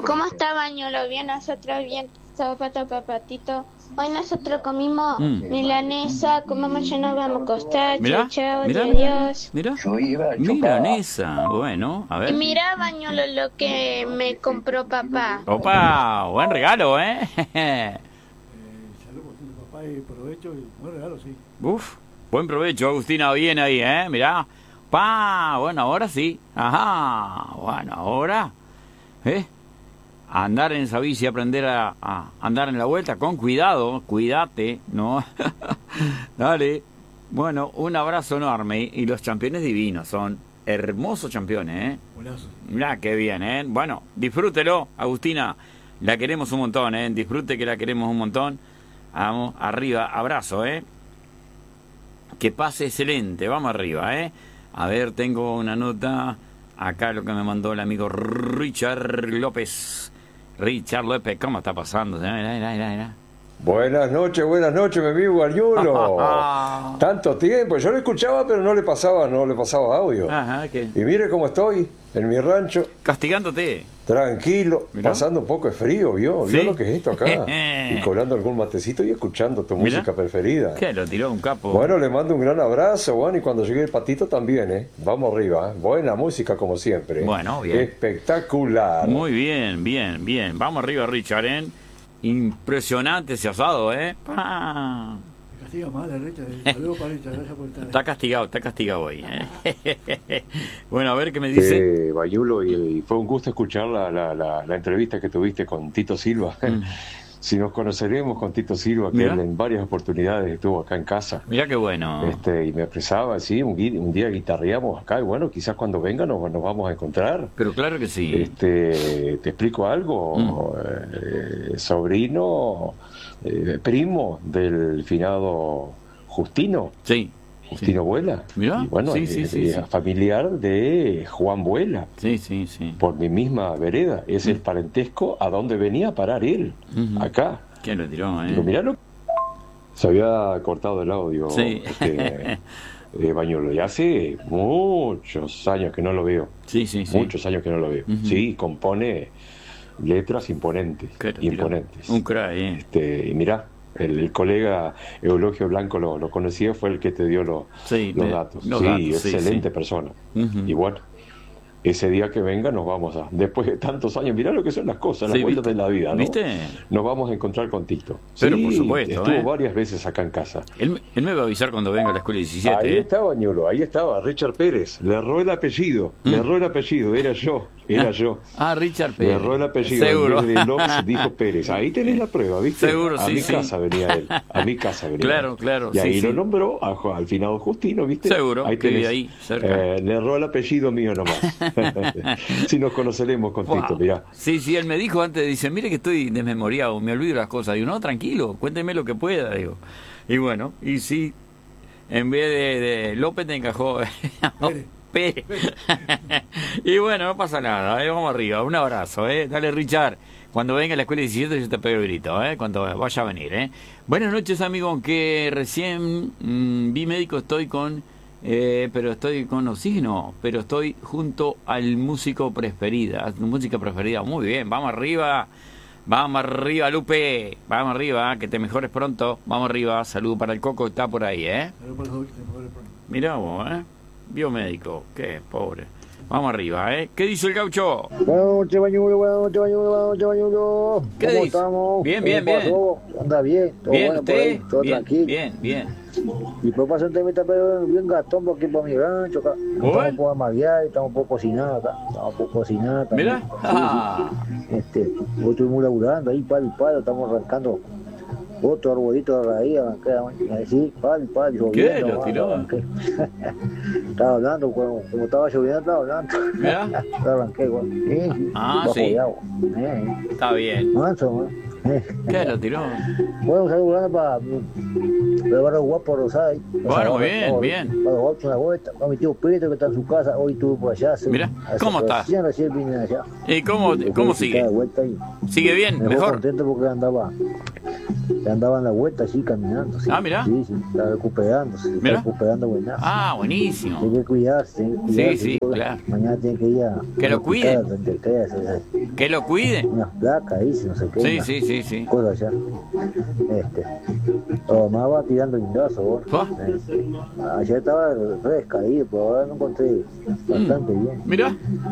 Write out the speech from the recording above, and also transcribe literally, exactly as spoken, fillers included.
¿Cómo está Bañuelo? Bien, nosotros bien, zapato papatito. Hoy nosotros comimos mm. milanesa, comemos ya nos vamos a acostar. Mirá, chao, chao, mirá, adiós. Mirá, milanesa, bueno, a ver. Y mirá, Bañuelo, lo que me compró papá. Opa, buen regalo, ¿eh? eh saludos a tu papá y provecho y buen regalo, sí. Uf, buen provecho, Agustina, bien ahí, ¿eh? Mirá. Pa, bueno, ahora sí. Ajá, bueno, ahora, ¿eh? Andar en esa bici, aprender a, a andar en la vuelta con cuidado, cuídate, ¿no? Dale. Bueno, un abrazo enorme. Y los campeones divinos, son hermosos campeones, ¿eh? Buenazo. Mirá, qué bien, ¿eh? Bueno, disfrútelo, Agustina. La queremos un montón, ¿eh? Disfrute que la queremos un montón. Vamos, arriba, abrazo, ¿eh? Que pase excelente, vamos arriba, ¿eh? A ver, tengo una nota. Acá lo que me mandó el amigo Richard López. Richard López, ¿cómo está pasando? Mirá, mirá, mirá, mirá. Buenas noches, buenas noches, mi amigo Bañuelo. Tanto tiempo, yo lo escuchaba, pero no le pasaba, no le pasaba audio. Ajá, ¿qué? Y mire cómo estoy, en mi rancho. Castigándote. Tranquilo, ¿Mirá? Pasando un poco de frío, ¿vio? ¿Vio ¿Sí? lo que es esto acá? Y colando algún matecito y escuchando tu ¿Mirá? música preferida. ¿Qué? Lo tiró un capo. Bueno, le mando un gran abrazo, bueno, y cuando llegue el patito también, ¿eh? Vamos arriba, ¿eh? Buena música como siempre. Bueno, bien. Espectacular. Muy bien, bien, bien. Vamos arriba, Richard, ¿eh? Impresionante ese asado, ¿eh? ¡Pah! Me castiga mal, Richard. Saludos para Richard, gracias por estar. Está castigado, está castigado hoy, ¿eh? Bueno, a ver qué me dice. Eh, Bañuelo, y, y fue un gusto escuchar la, la, la, la entrevista que tuviste con Tito Silva. Mm. Si nos conoceremos con Tito Silva, que él en varias oportunidades estuvo acá en casa. Mirá qué bueno. Este, y me expresaba, sí, un, un día guitarreamos acá, y bueno, quizás cuando venga nos, nos vamos a encontrar. Pero claro que sí. Este, te explico algo, mm. eh, sobrino, eh, primo del finado Justino. Sí. Justino sí. Vuela. Mirá, y bueno, sí, sí, es, sí, es sí. familiar de Juan Vuela. Sí, sí, sí. Por mi misma vereda. Es mm. el parentesco a donde venía a parar él, uh-huh. acá. ¿Quién lo tiró, eh? Digo, mirá, se había cortado el audio. Sí. Este, de Bañuelo. Y hace muchos años que no lo veo. Sí, sí, sí. Muchos años que no lo veo. Uh-huh. Sí, compone letras imponentes. Imponentes. Un crack, eh. Este, y mirá. El, el colega Eulogio Blanco lo, lo conocía, fue el que te dio lo, sí, los de, datos. Los sí, datos, excelente sí, sí. persona. Uh-huh. Y bueno, ese día que venga nos vamos a, después de tantos años, mirá lo que son las cosas, las sí, vueltas de la vida, ¿no? ¿Viste? Nos vamos a encontrar con Tito. Pero sí, por supuesto, estuvo ¿eh? varias veces acá en casa. Él, él me va a avisar cuando venga a la escuela diecisiete. Ahí ¿eh? estaba, Ñulo, ahí estaba, Richard Pérez. Le erró el apellido, ¿Mm? le erró el apellido, era yo, era ah, yo. Ah, Richard Pérez. Le erró el apellido, seguro. En vez de López dijo Pérez. Ahí tenés la prueba, ¿viste? Seguro, a sí, mi sí. casa venía él, a mi casa venía Claro, él. claro. Y ahí sí, lo sí. nombró a, al finado Justino, ¿viste? Seguro, ahí que tenés, vive ahí, cerca. Eh, le erró el apellido mío nomás. Si nos conoceremos con wow. Tito, mirá. Sí, sí, él me dijo antes, dice, mire que estoy desmemoriado, me olvido las cosas. Digo, no, tranquilo, cuénteme lo que pueda, digo. Y bueno, y sí, en vez de, de López te encajó Pérez. Y bueno, no pasa nada, ¿eh? Vamos arriba, un abrazo, ¿eh? Dale, Richard. Cuando venga a la escuela diecisiete yo te pego el grito, ¿eh? Cuando vaya a venir, ¿eh? Buenas noches, amigo, aunque recién mmm, vi médico, estoy con... Eh, pero estoy con oxígeno, pero estoy junto al músico preferida, música preferida, muy bien, vamos arriba, vamos arriba, Lupe, vamos arriba, que te mejores pronto, vamos arriba, salud para el Coco, está por ahí, ¿eh? Mirá vos, ¿eh? Biomédico, qué pobre. Vamos arriba, ¿eh? ¿Qué dice el gaucho? Buenas noches, Bañuelo, buenas noches, Bañuelo, buenas noches, Bañuelo. ¿Qué ¿Cómo dice? estamos? Bien, bien, bien. Pasó? ¿Anda bien? ¿Todo bien, bueno usted? por ahí? ¿Todo bien, tranquilo? bien, bien. Mi papá se te mete pero bien gastón porque para mi rancho acá. Estamos por amaguear, estamos por cocinar acá. Estamos por cocinar también. Mira. Sí, Ah. sí. Este, hoy estuvimos laburando ahí, palo y palo, estamos arrancando otro arbolito de raíz, arranqué, así, palo y palo, lloviendo. ¿Qué? ¿Lo tiró? Arranqué. Estaba hablando, como, como estaba lloviendo, estaba hablando. Mira. Arranqué, igual. Sí, sí. Ah, Bajo sí. de agua. Eh, Está bien. manso, ¿no? ¿Qué? ¿Lo tiró? Bueno, un saludo grande para el barrio Guapo Rosada. Bueno, bien, bien. Para Guapo, una vuelta. Para mi tío Pedro que está en su casa. Hoy estuve por allá. Mira, ¿cómo está? Recién, recién vine allá. ¿Y cómo, cómo sigue? ¿Sigue bien? Me ¿Mejor? contento porque andaba, andaba en la vuelta así caminando. Sí. Ah, mirá. Sí, sí, está recuperando, se está Mirá. recuperando buenazo. Ah, buenísimo. Tiene que cuidarse, tiene que cuidarse. Sí, sí, claro. Mañana tiene que ir a... Que lo cuide. a treinta y tres, esas- Que lo cuide. unas placas ahí, si no sé qué. Sí, unas sí, sí, sí. Cosas ya. Este. Oh, más va tirando lindazo, vos. ¿Ah? Eh, ayer estaba re descaído, pero ahora no encontré bastante bien. Mirá.